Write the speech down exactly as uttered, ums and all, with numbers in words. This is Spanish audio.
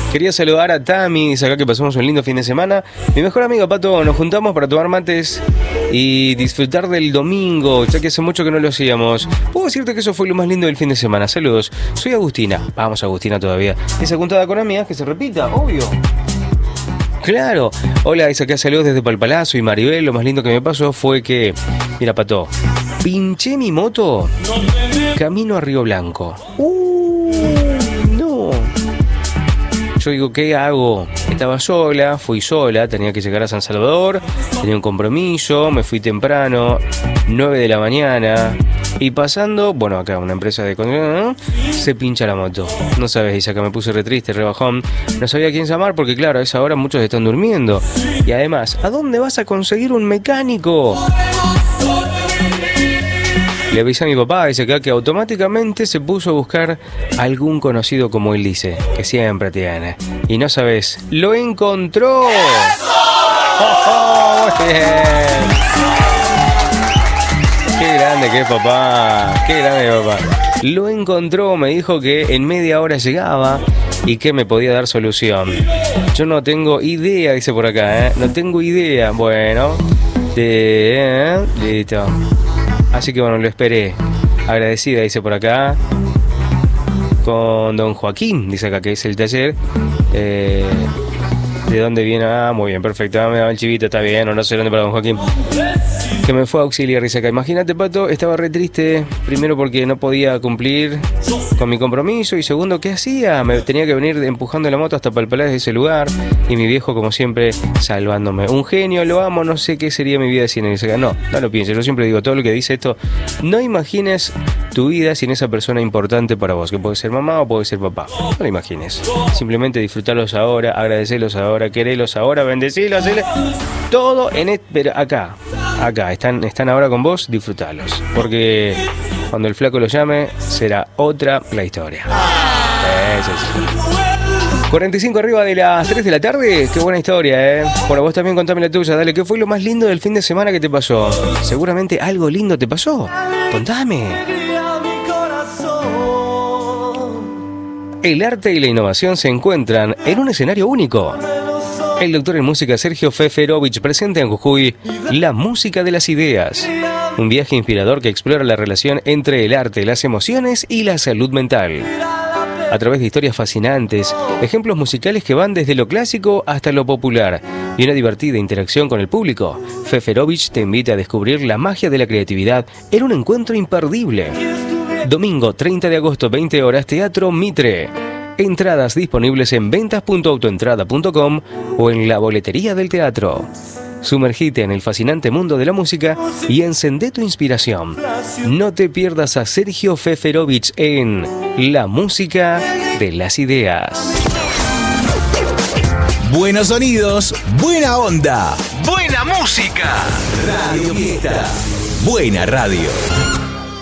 Quería saludar a Tami, dice acá que pasamos un lindo fin de semana. Mi mejor amigo Pato, nos juntamos para tomar mates y disfrutar del domingo, ya que hace mucho que no lo hacíamos. Puedo decirte que eso fue lo más lindo del fin de semana. Saludos, soy Agustina. Vamos, Agustina, todavía. Esa juntada con amigas que se repita, obvio. Claro. Hola, dice acá saludos desde Palpalazo y Maribel. Lo más lindo que me pasó fue que, mira, Pato, pinché mi moto camino a Río Blanco. Uh, no. Yo digo, ¿qué hago? Estaba sola, fui sola, tenía que llegar a San Salvador, tenía un compromiso, me fui temprano, nueve de la mañana, y pasando, bueno, acá una empresa de construcción, se pincha la moto. No sabes, dice acá, me puse re triste, re bajón. No sabía a quién llamar porque, claro, a esa hora muchos están durmiendo. Y además, ¿a dónde vas a conseguir un mecánico? Le avisé a mi papá, dice acá, que automáticamente se puso a buscar algún conocido, como él dice, que siempre tiene. Y no sabes, ¡lo encontró! ¡Oh, oh, bien! ¡Qué grande que es papá! ¡Qué grande papá! Lo encontró, me dijo que en media hora llegaba y que me podía dar solución. Yo no tengo idea, dice por acá, ¿eh? No tengo idea. Bueno, de... listo. Así que bueno, lo esperé. Agradecida, dice por acá. Con don Joaquín, dice acá que es el taller. Eh, ¿De dónde viene? Ah, muy bien, perfecto. Me daba el chivito, está bien. Un abrazo grande para don Joaquín, que me fue a auxiliar, dice acá. Imagínate, Pato, estaba re triste. Primero porque no podía cumplir con mi compromiso. Y segundo, ¿qué hacía? Me tenía que venir empujando la moto hasta Palpalá de ese lugar. Y mi viejo, como siempre, salvándome. Un genio, lo amo, no sé qué sería mi vida sin él. Dice acá, no, no lo pienses. Yo siempre digo todo lo que dice esto. No imagines tu vida sin esa persona importante para vos, que puede ser mamá o puede ser papá. No lo imagines. Simplemente disfrutarlos ahora, agradecerlos ahora, quererlos ahora, bendecirlos, hacerle todo en este, pero acá, acá, están, están ahora con vos, disfrutalos. Porque cuando el flaco lo llame, será otra la historia. Eso sí. cuarenta y cinco arriba de las tres de la tarde. Qué buena historia, ¿eh? Bueno, vos también contame la tuya. Dale, ¿qué fue lo más lindo del fin de semana que te pasó? Seguramente algo lindo te pasó. Contame. El arte y la innovación se encuentran en un escenario único. El doctor en música Sergio Feferovich presenta en Jujuy La Música de las Ideas. Un viaje inspirador que explora la relación entre el arte, las emociones y la salud mental. A través de historias fascinantes, ejemplos musicales que van desde lo clásico hasta lo popular y una divertida interacción con el público, Feferovich te invita a descubrir la magia de la creatividad en un encuentro imperdible. Domingo treinta de agosto, veinte horas, Teatro Mitre. Entradas disponibles en ventas punto autoentrada punto com o en la boletería del teatro. Sumergite en el fascinante mundo de la música y encendé tu inspiración. No te pierdas a Sergio Feferovich en La Música de las Ideas. Buenos sonidos, buena onda, buena música. Radio Fiesta, buena radio.